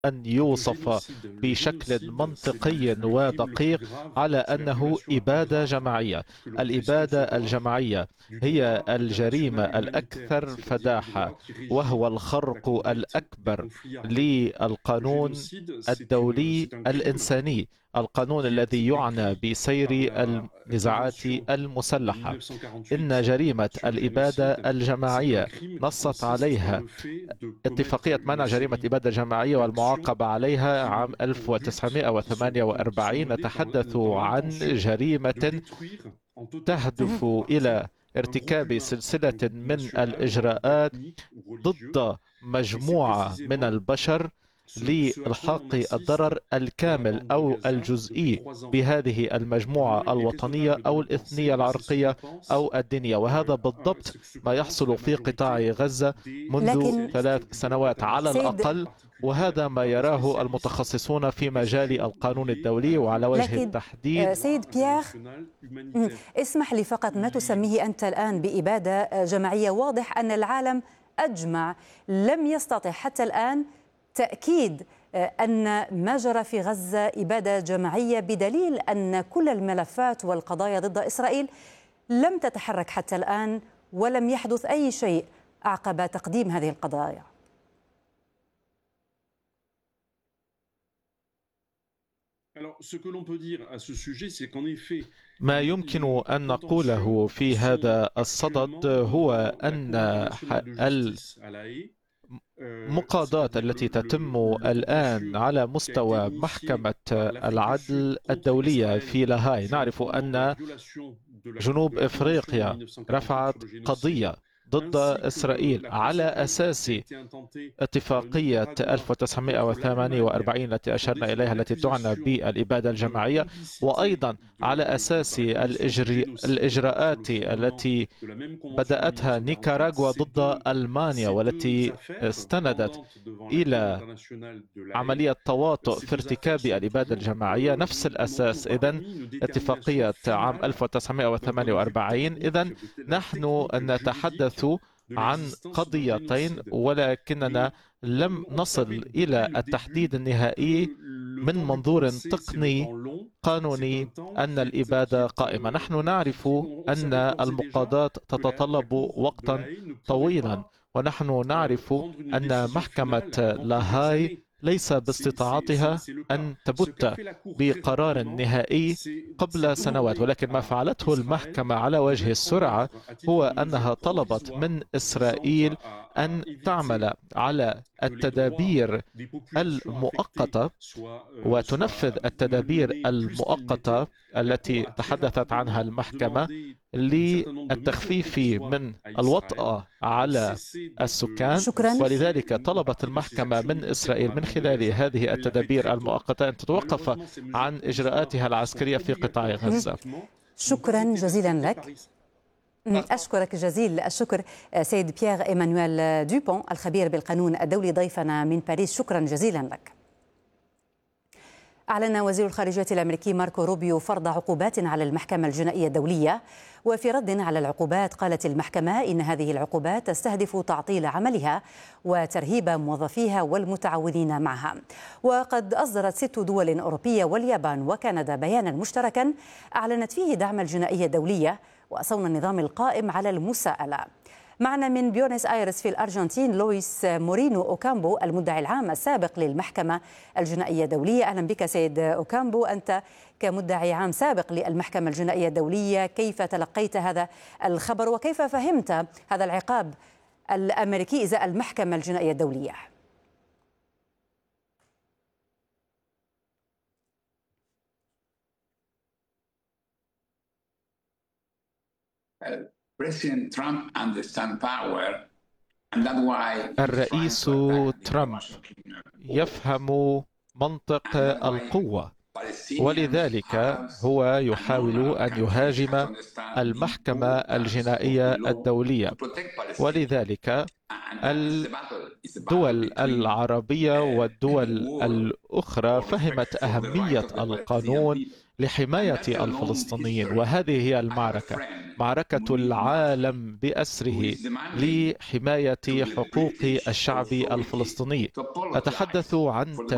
أن يوصف بشكل منطقي ودقيق على أنه إبادة جماعية. الإبادة الجماعية هي الجريمة الأكثر فداحة، وهو الخرق الأكبر للقانون الدولي الإنساني، القانون الذي يعنى بسير النزاعات المسلحة. إن جريمة الإبادة الجماعية نصت عليها اتفاقية منع جريمة إبادة جماعية والمعاقبة عليها عام 1948. نتحدث عن جريمة تهدف إلى ارتكاب سلسلة من الإجراءات ضد مجموعة من البشر لإلحاق الضرر الكامل أو الجزئي بهذه المجموعة الوطنية أو الإثنية العرقية أو الدينية. وهذا بالضبط ما يحصل في قطاع غزة منذ لكن 3 سنوات على الأقل، وهذا ما يراه المتخصصون في مجال القانون الدولي. وعلى وجه التحديد سيد بيير، اسمح لي فقط، ما تسميه أنت الآن بإبادة جماعية؟ واضح أن العالم أجمع لم يستطع حتى الآن تأكيد أن ما جرى في غزة إبادة جماعية، بدليل أن كل الملفات والقضايا ضد إسرائيل لم تتحرك حتى الآن ولم يحدث أي شيء أعقب تقديم هذه القضايا. ما يمكن أن نقوله في هذا الصدد هو أن المقاضاة التي تتم الآن على مستوى محكمة العدل الدولية في لاهاي، نعرف أن جنوب إفريقيا رفعت قضية ضد إسرائيل على أساس اتفاقية 1948 التي أشرنا إليها، التي تعنى بالإبادة الجماعية، وأيضا على أساس الإجراءات التي بدأتها نيكاراغوا ضد ألمانيا، والتي استندت إلى عملية تواطؤ في ارتكاب الإبادة الجماعية. نفس الأساس إذن اتفاقية عام 1948. إذن نحن نتحدث عن قضيتين، ولكننا لم نصل إلى التحديد النهائي من منظور تقني قانوني أن الإبادة قائمة. نحن نعرف أن المقاضاة تتطلب وقتا طويلا، ونحن نعرف أن محكمة لاهاي ليس باستطاعتها أن تبت بقرار نهائي قبل سنوات، ولكن ما فعلته المحكمة على وجه السرعة هو أنها طلبت من إسرائيل أن تعمل على التدابير المؤقتة وتنفذ التدابير المؤقتة التي تحدثت عنها المحكمة للتخفيف من الوطأة على السكان. شكرا. ولذلك طلبت المحكمة من إسرائيل من خلال هذه التدابير المؤقتة أن تتوقف عن إجراءاتها العسكرية في قطاع غزة. شكرا جزيلا لك. أشكرك جزيل الشكر سيد بيير إيمانويل دوبون، الخبير بالقانون الدولي، ضيفنا من باريس. شكرا جزيلا لك. أعلن وزير الخارجية الأمريكي ماركو روبيو فرض عقوبات على المحكمة الجنائية الدولية، وفي رد على العقوبات قالت المحكمة إن هذه العقوبات تستهدف تعطيل عملها وترهيب موظفيها والمتعاونين معها. وقد أصدرت 6 دول أوروبية واليابان وكندا بيانا مشتركا أعلنت فيه دعم الجنائية الدولية وصون النظام القائم على المساءلة. معنا من بيونس آيرس في الأرجنتين لويس مورينو أوكامبو، المدعي العام السابق للمحكمة الجنائية الدولية. أهلا بك سيد أوكامبو، أنت كمدعي عام سابق للمحكمة الجنائية الدولية، كيف تلقيت هذا الخبر وكيف فهمت هذا العقاب الأمريكي إزاء المحكمة الجنائية الدولية؟ الرئيس ترامب يفهم منطق القوة، ولذلك هو يحاول أن يهاجم المحكمة الجنائية الدولية. ولذلك الدول العربية والدول الأخرى فهمت أهمية القانون لحماية الفلسطينيين، وهذه هي المعركة، معركة العالم بأسره لحماية حقوق الشعب الفلسطيني. أتحدث عن